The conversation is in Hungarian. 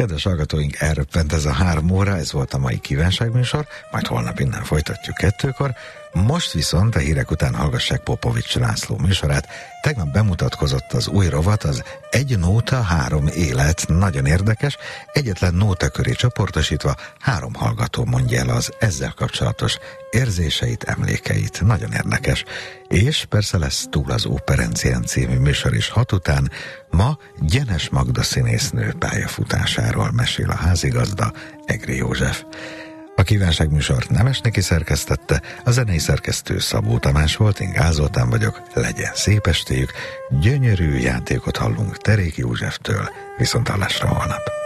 Kedves hallgatóink, elröppent ez a 3 óra, ez volt a mai kívánságműsor, majd holnap innen folytatjuk 2-kor. Most viszont a hírek után hallgassák Popovics László műsorát. Tegnap bemutatkozott az új rovat, az Egy nóta, 3 élet. Nagyon érdekes, egyetlen nóta köré csoportosítva 3 hallgató mondja el az ezzel kapcsolatos érzéseit, emlékeit. Nagyon érdekes. És persze lesz Túl az Óperencián című műsor is 6 után. Ma Gyenes Magda színésznő pályafutásáról mesél a házigazda, Egri József. A kívánságműsort Nemesniki szerkesztette, a zenei szerkesztő Szabó Tamás volt, én Gál Zoltán vagyok, legyen szép estéjük, gyönyörű játékot hallunk Terék Józseftől, viszonthallásra holnap.